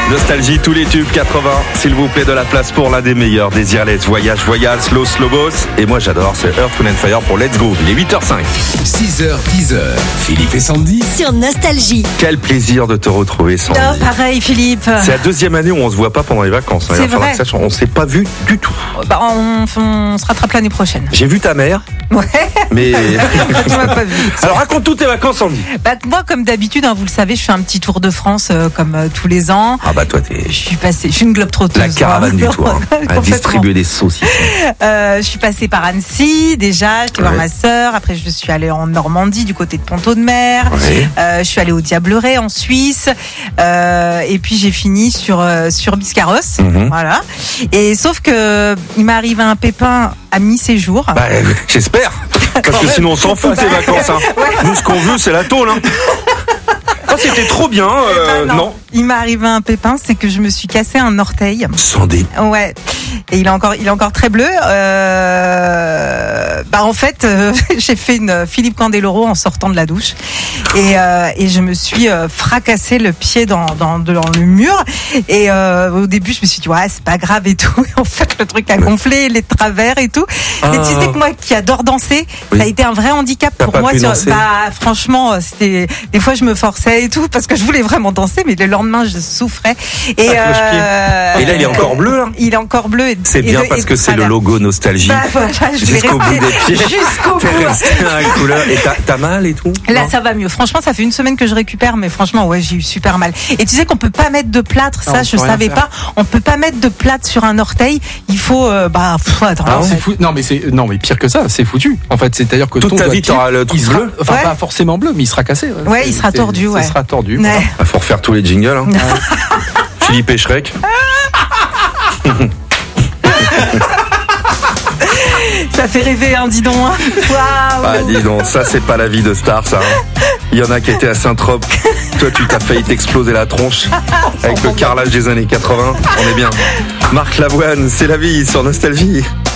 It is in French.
Nostalgie, tous les tubes 80. S'il vous plaît, de la place pour l'un des meilleurs. Desireless, Voyage, Slow, Boss. Et moi, j'adore, c'est Earth, Wind & Fire pour Let's Go. Il est 8h05. 6h, 10h. Philippe et Sandy. Sur Nostalgie. Quel plaisir de te retrouver, Sandy. Oh, pareil, Philippe. C'est la deuxième année où on se voit pas pendant les vacances. C'est vrai. On s'est pas vu du tout. Bah, on se rattrape l'année prochaine. J'ai vu ta mère. Ouais. Mais. Tu m'as pas vu. Alors, raconte toutes tes vacances, Sandy. Bah, moi, comme d'habitude, vous le savez, je fais un petit tour de France comme tous les ans. Ah bah toi, t'es. Je suis une globe-trotteuse. La caravane du tour. À distribuer des saucisses. Je suis passée par Annecy, déjà. J'étais voir ma sœur. Après, je suis allée en Normandie, du côté de Pont-Audemer. Ouais. Je suis allée au Diableret, en Suisse. Et puis, j'ai fini sur Biscarrosse. Voilà. Et sauf que, il m'est arrivé un pépin à mi-séjour. Bah, j'espère. Parce que sinon, on s'en fout de tes vacances. Hein. Nous, ce qu'on veut, c'est la tôle. Hein. Oh, c'était trop bien. Non. Il m'est arrivé un pépin, c'est que je me suis cassé un orteil. Sandy. Ouais. Et il est encore très bleu. En fait, j'ai fait une Philippe Candeloro en sortant de la douche. Et je me suis fracassé le pied dans le mur. Et au début, je me suis dit, ouais, c'est pas grave et tout. Et en fait, le truc a gonflé, les travers et tout. Et tu sais que moi, qui adore danser, ça a été un vrai handicap pour moi. Franchement, c'était, des fois, je me forçais et tout, parce que je voulais vraiment danser, mais le lendemain, je souffrais. Et là, il est encore bleu, là? Il est encore bleu. C'est bien parce que c'est le logo Nostalgie. Bah, voilà, jusqu'au bout des pieds. Jusqu'au bout. T'es resté à la couleur. Et t'as mal et tout? Là, ça va mieux. Franchement, ça fait une semaine que je récupère, mais franchement, ouais, j'ai eu super mal. Et tu sais qu'on peut pas mettre de plâtre, ça, je savais pas. On peut pas mettre de plâtre sur un orteil. Il faut, attends. Alors, c'est fou. Non, mais pire que ça, c'est foutu. En fait, c'est-à-dire que toute ta vie, t'auras le truc bleu. Enfin, pas forcément bleu, mais il sera cassé. Ouais, il sera tordu, ouais. Il sera tordu. Ouais. Voilà. Il faut refaire tous les jingles, hein. Philippe et Shrek. Ça fait rêver, hein, dis donc. Hein. Waouh. Ah, dis donc, ça, c'est pas la vie de star, ça. Hein. Il y en a qui étaient à Saint-Trope. Toi, tu t'as failli t'exploser la tronche avec le carrelage des années 80. On est bien. Marc Lavoine, c'est la vie sur Nostalgie.